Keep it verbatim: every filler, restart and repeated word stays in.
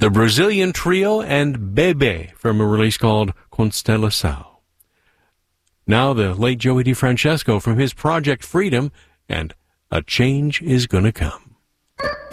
The Brazilian Trio and Bebe from a release called Constelação. Now the late Joey DeFrancesco from his project Freedom and A Change Is Gonna Come.